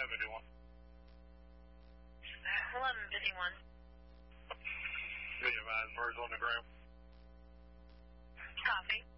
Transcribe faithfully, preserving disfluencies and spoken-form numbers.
busy one. eleven, busy one. Be advised, birds on the ground. Copy.